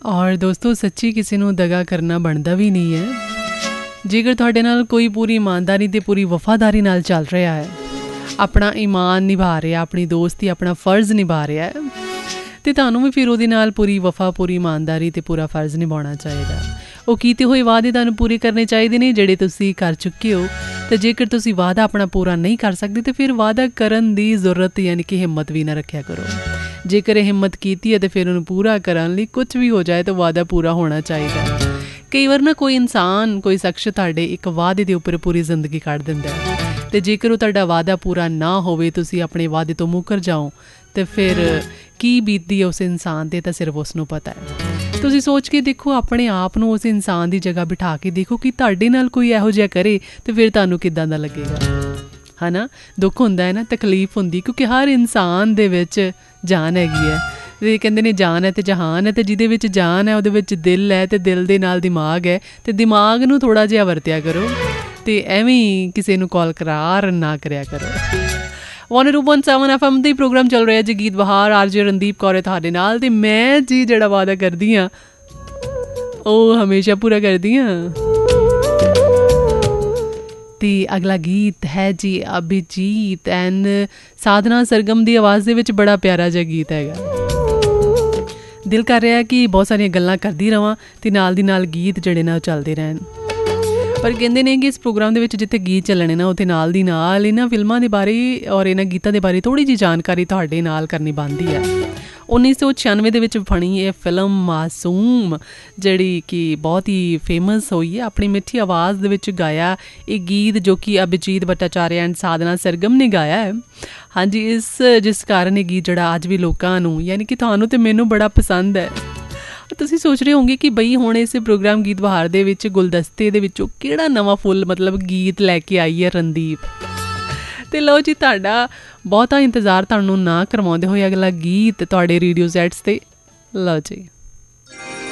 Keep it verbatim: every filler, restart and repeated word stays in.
ਔਰ ਦੋਸਤੋ ਸੱਚੀ ਕਿਸੇ ਨੂੰ ਦਗਾ ਕਰਨਾ ਬਣਦਾ ਵੀ ਨਹੀਂ ਹੈ। ਜੇਕਰ ਤੁਹਾਡੇ ਨਾਲ ਕੋਈ ਪੂਰੀ ਇਮਾਨਦਾਰੀ ਅਤੇ ਪੂਰੀ ਵਫਾਦਾਰੀ ਨਾਲ ਚੱਲ ਰਿਹਾ ਹੈ, ਆਪਣਾ ਈਮਾਨ ਨਿਭਾ ਰਿਹਾ, ਆਪਣੀ ਦੋਸਤੀ, ਆਪਣਾ ਫਰਜ਼ ਨਿਭਾ ਰਿਹਾ ਹੈ, ਅਤੇ ਤੁਹਾਨੂੰ ਵੀ ਫਿਰ ਉਹਦੇ ਨਾਲ ਪੂਰੀ ਵਫਾ, ਪੂਰੀ ਇਮਾਨਦਾਰੀ ਅਤੇ ਪੂਰਾ ਫਰਜ਼ ਨਿਭਾਉਣਾ ਚਾਹੀਦਾ। ਉਹ ਕੀਤੇ ਹੋਏ ਵਾਅਦੇ ਤੁਹਾਨੂੰ ਪੂਰੇ ਕਰਨੇ ਚਾਹੀਦੇ ਨੇ ਜਿਹੜੇ ਤੁਸੀਂ ਕਰ ਚੁੱਕੇ ਹੋ। ਅਤੇ ਜੇਕਰ ਤੁਸੀਂ ਵਾਅਦਾ ਆਪਣਾ ਪੂਰਾ ਨਹੀਂ ਕਰ ਸਕਦੇ ਤਾਂ ਫਿਰ ਵਾਅਦਾ ਕਰਨ ਦੀ ਜ਼ਰੂਰਤ ਯਾਨੀ ਕਿ ਹਿੰਮਤ ਵੀ ਨਾ ਰੱਖਿਆ ਕਰੋ। ਜੇਕਰ ਇਹ ਹਿੰਮਤ ਕੀਤੀ ਹੈ ਤਾਂ ਫਿਰ ਉਹਨੂੰ ਪੂਰਾ ਕਰਨ ਲਈ ਕੁਛ ਵੀ ਹੋ ਜਾਏ ਤਾਂ ਵਾਅਦਾ ਪੂਰਾ ਹੋਣਾ ਚਾਹੀਦਾ। ਕਈ ਵਾਰ ਨਾ ਕੋਈ ਇਨਸਾਨ, ਕੋਈ ਸ਼ਖਸ ਤੁਹਾਡੇ ਇੱਕ ਵਾਅਦੇ ਦੇ ਉੱਪਰ ਪੂਰੀ ਜ਼ਿੰਦਗੀ ਕੱਢ ਦਿੰਦਾ ਹੈ, ਅਤੇ ਜੇਕਰ ਉਹ ਤੁਹਾਡਾ ਵਾਅਦਾ ਪੂਰਾ ਨਾ ਹੋਵੇ, ਤੁਸੀਂ ਆਪਣੇ ਵਾਅਦੇ ਤੋਂ ਮੁੱਕਰ ਜਾਓ, ਅਤੇ ਫਿਰ ਕੀ ਬੀਤਦੀ ਹੈ ਉਸ ਇਨਸਾਨ 'ਤੇ ਤਾਂ ਸਿਰਫ ਉਸ ਨੂੰ ਪਤਾ ਹੈ। ਤੁਸੀਂ ਸੋਚ ਕੇ ਦੇਖੋ, ਆਪਣੇ ਆਪ ਨੂੰ ਉਸ ਇਨਸਾਨ ਦੀ ਜਗ੍ਹਾ ਬਿਠਾ ਕੇ ਦੇਖੋ ਕਿ ਤੁਹਾਡੇ ਨਾਲ ਕੋਈ ਇਹੋ ਜਿਹਾ ਕਰੇ ਤਾਂ ਫਿਰ ਤੁਹਾਨੂੰ ਕਿੱਦਾਂ ਦਾ ਲੱਗੇਗਾ, ਹੈ ਨਾ। ਦੁੱਖ ਹੁੰਦਾ ਹੈ ਨਾ, ਤਕਲੀਫ ਹੁੰਦੀ, ਕਿਉਂਕਿ ਹਰ ਇਨਸਾਨ ਦੇ ਵਿੱਚ ਜਾਨ ਹੈਗੀ ਹੈ। ਅਤੇ ਕਹਿੰਦੇ ਨੇ ਜਾਨ ਹੈ ਅਤੇ ਜਹਾਨ ਹੈ, ਅਤੇ ਜਿਹਦੇ ਵਿੱਚ ਜਾਨ ਹੈ ਉਹਦੇ ਵਿੱਚ ਦਿਲ ਹੈ, ਅਤੇ ਦਿਲ ਦੇ ਨਾਲ ਦਿਮਾਗ ਹੈ, ਅਤੇ ਦਿਮਾਗ ਨੂੰ ਥੋੜ੍ਹਾ ਜਿਹਾ ਵਰਤਿਆ ਕਰੋ, ਅਤੇ ਐਵੇਂ ਹੀ ਕਿਸੇ ਨੂੰ ਕਾਲ ਕਰਾਰ ਨਾ ਕਰਿਆ ਕਰੋ। One two point seven F M 'ਤੇ ਪ੍ਰੋਗਰਾਮ ਚੱਲ ਰਿਹਾ ਜੀ ਗੀਤ ਬਹਾਰ, ਆਰ ਜੇ ਰਣਦੀਪ ਕੌਰ ਤੁਹਾਡੇ ਨਾਲ। ਅਤੇ ਮੈਂ ਜੀ ਜਿਹੜਾ ਵਾਅਦਾ ਕਰਦੀ ਹਾਂ ਉਹ ਹਮੇਸ਼ਾ ਪੂਰਾ ਕਰਦੀ ਹਾਂ। ਅਤੇ ਅਗਲਾ ਗੀਤ ਹੈ ਜੀ ਅਭਿਜੀਤ ਐਂਡ ਸਾਧਨਾ ਸਰਗਮ ਦੀ ਆਵਾਜ਼ ਦੇ ਵਿੱਚ ਬੜਾ ਪਿਆਰਾ ਜਿਹਾ ਗੀਤ ਹੈਗਾ। ਦਿਲ ਕਰ ਰਿਹਾ ਕਿ ਬਹੁਤ ਸਾਰੀਆਂ ਗੱਲਾਂ ਕਰਦੀ ਰਹਾਂ ਅਤੇ ਨਾਲ ਦੀ ਨਾਲ ਗੀਤ ਜਿਹੜੇ ਨੇ ਉਹ ਚੱਲਦੇ ਰਹਿਣ। ਪਰ ਕਹਿੰਦੇ ਨੇ ਕਿ ਇਸ ਪ੍ਰੋਗਰਾਮ ਦੇ ਵਿੱਚ ਜਿੱਥੇ ਗੀਤ ਚੱਲਣੇ ਨਾ ਉੱਥੇ ਨਾਲ ਦੀ ਨਾਲ ਇਹਨਾਂ ਫਿਲਮਾਂ ਦੇ ਬਾਰੇ ਔਰ ਇਹਨਾਂ ਗੀਤਾਂ ਦੇ ਬਾਰੇ ਥੋੜ੍ਹੀ ਜਿਹੀ ਜਾਣਕਾਰੀ ਤੁਹਾਡੇ ਨਾਲ ਕਰਨੀ ਬਣਦੀ ਹੈ। ਉੱਨੀ ਸੌ ਛਿਆਨਵੇਂ ਦੇ ਵਿੱਚ ਬਣੀ ਇਹ ਫਿਲਮ ਮਾਸੂਮ, ਜਿਹੜੀ ਕਿ ਬਹੁਤ ਹੀ ਫੇਮਸ ਹੋਈ ਹੈ, ਆਪਣੀ ਮਿੱਠੀ ਆਵਾਜ਼ ਦੇ ਵਿੱਚ ਗਾਇਆ ਇਹ ਗੀਤ ਜੋ ਕਿ ਅਭਿਜੀਤ ਭੱਟਾਚਾਰਿਆ ਐਂਡ ਸਾਧਨਾ ਸਰਗਮ ਨੇ ਗਾਇਆ ਹੈ। ਹਾਂਜੀ, ਇਸ ਜਿਸ ਕਾਰਨ ਇਹ ਗੀਤ ਜਿਹੜਾ ਅੱਜ ਵੀ ਲੋਕਾਂ ਨੂੰ ਯਾਨੀ ਕਿ ਤੁਹਾਨੂੰ ਅਤੇ ਮੈਨੂੰ ਬੜਾ ਪਸੰਦ ਹੈ। ਤੁਸੀਂ ਸੋਚ ਰਹੇ ਹੋਗੇ ਕਿ ਬਈ ਹੁਣ ਇਸ ਪ੍ਰੋਗਰਾਮ ਗੀਤ ਬਹਾਰ ਦੇ ਵਿੱਚ ਗੁਲਦਸਤੇ ਦੇ ਵਿੱਚੋਂ ਕਿਹੜਾ ਨਵਾਂ ਫੁੱਲ ਮਤਲਬ ਗੀਤ ਲੈ ਕੇ ਆਈ ਹੈ ਰਣਦੀਪ। ਅਤੇ ਲਓ ਜੀ, ਤੁਹਾਡਾ ਬਹੁਤਾ ਇੰਤਜ਼ਾਰ ਤੁਹਾਨੂੰ ਨਾ ਕਰਵਾਉਂਦੇ ਹੋਏ ਅਗਲਾ ਗੀਤ ਤੁਹਾਡੇ ਰੇਡੀਓ ਸੈਟਸ 'ਤੇ ਲਓ ਜੀ।